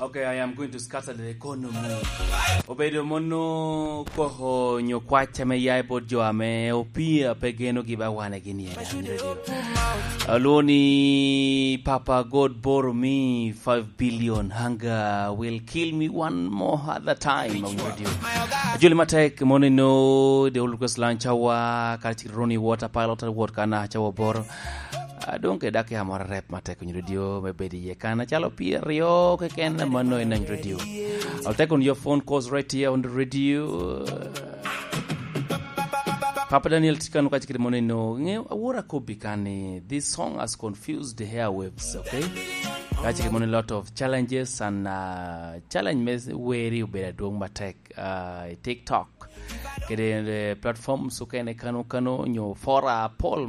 Okay, I am going to scatter the economy. Obedo mono koho nyokwacha me yai bod joame opia pegeno giba wane gini. Aloni Papa God borrow me 5 billion. Hunger will kill me one more other time. Julie Matek monino the Ulukos Lanchawa Kachironi water pilot water kana chawa boro. Don't get dake amara rap Matek on radio maybe ye kana chalo pia rio ke ken mano in radio. I'll take on your phone calls right here on the radio. Papa Daniel Tikano Kachikiri monino awura kubikani. This song has confused the airwaves, okay? Kachikiri monino lot of challenges and challenge me where you better doing Matek TikTok. Kede platforms okay ne kano nyo fora Paul